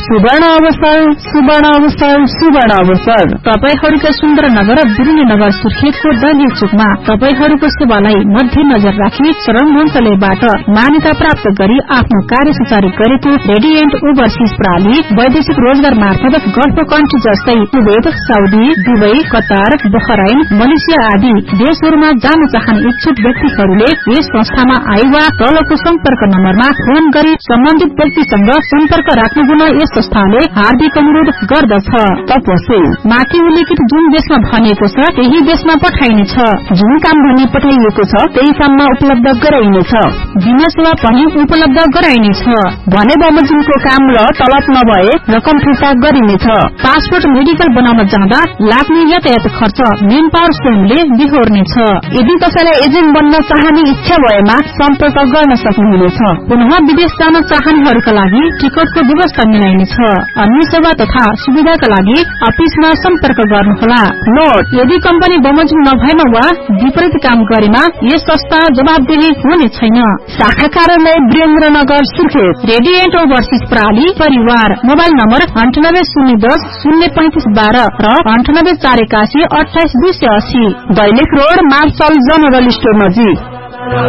सुवर्ण अवसर तपाईहरुका सुन्दर नगर वीरेन्द्रनगर सुर्खेतको दलिया चोकमा तपाईहरुको सेवालाई मध्य नजर राखी श्रम मन्त्रालयबाट मान्यता प्राप्त गरी आफ्नो कार्य सुचारू गरेको रेडिएन्ट ओभरसीज प्रणाली वैदेशिक रोजगार मार्फत गल्फ कन्ट्री जस्तै Kuwait, Saudi, Dubai, Qatar, Bahrain, Malaysia आदि देशहरुमा जान चाहने इच्छुक व्यक्तिहरुले यस संस्थामा आए वा तलको सम्पर्क नम्बरमा फोन गरी सम्बन्धित व्यक्तिसँग सम्पर्क राख्नु हुन यस संस्थाले हार्दिक अनुरोध गर्दछ। तपस्वी माथि उल्लेखित जुन देशमा भनिएको छ त्यही देशमा पठाइनेछ। जुन काम भनी पठाइएको छ त्यही काममा उपलब्ध गराइनेछ। बिना सेवा पनि उपलब्ध गराइनेछ भने बमोजिमको काम र तलब नभए रकम फिर्ता गरिनेछ। पासपोर्ट मेडिकल बनाउन जाँदा लाग्ने यातायात खर्च मेन पावर स्वयंले बिहोर्नेछ। यदि कसैलाई एजेन्ट बन्न चाहने इच्छा भएमा सम्पर्क गर्न सक्नुहुनेछ। पुनः विदेश जान चाहनेहरूका लागि टिकटको व्यवस्था मिलाइनेछ। अन्य सेवा तथा सुविधाका लागि अफिसमा सम्पर्क गर्नुहोला। नोट, यदि कम्पनी बमोजिम नभएमा वा विपरीत काम गरेमा यस संस्था जवाबदेही हुने छैन। शाखा कार्यालय वीरेन्द्रनगर सुर्खेत। रेडिएन्ट ओभरसीज प्रणाली परिवार। मोबाइल नम्बर 980110 03512 र 9841 28280। Dailekh road marshal general store नजिक।